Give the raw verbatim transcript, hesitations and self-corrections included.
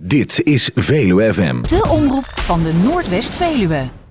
Dit is Veluwe F M. De omroep van de Noordwest-Veluwe.